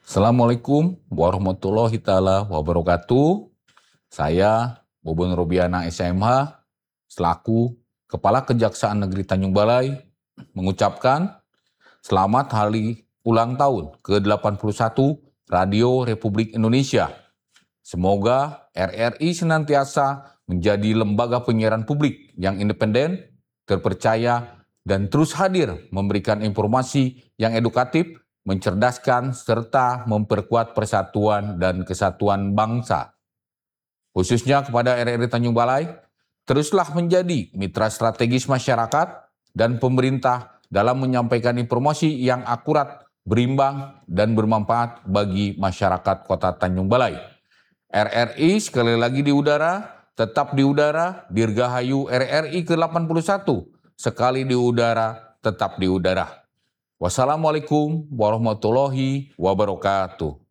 Assalamualaikum warahmatullahi taala wabarakatuh. Saya Bobon Robiana SMH selaku Kepala Kejaksaan Negeri Tanjung Balai mengucapkan selamat hari ulang tahun ke-81 Radio Republik Indonesia. Semoga RRI senantiasa menjadi lembaga penyiaran publik yang independen, terpercaya, dan terus hadir memberikan informasi yang edukatif, mencerdaskan, serta memperkuat persatuan dan kesatuan bangsa. Khususnya kepada RRI Tanjung Balai, teruslah menjadi mitra strategis masyarakat dan pemerintah dalam menyampaikan informasi yang akurat, berimbang, dan bermanfaat bagi masyarakat Kota Tanjung Balai. RRI sekali lagi di udara, tetap di udara, Dirgahayu RRI ke-81, sekali di udara, tetap di udara. Wassalamualaikum warahmatullahi wabarakatuh.